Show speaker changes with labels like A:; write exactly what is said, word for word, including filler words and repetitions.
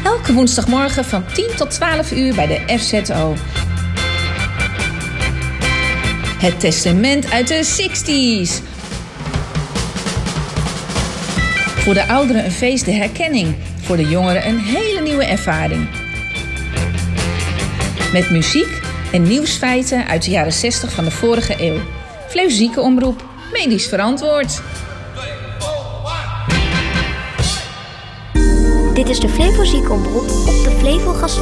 A: Elke woensdagmorgen van tien tot twaalf uur bij de F Z O. Het testament uit de zestig's. Voor de ouderen een feest de herkenning. Voor de jongeren een hele nieuwe ervaring. Met muziek en nieuwsfeiten uit de jaren zestig van de vorige eeuw. Flevo Ziekenomroep, medisch verantwoord.
B: Dit is de Flevo Ziekenomroep op de Flevo Gas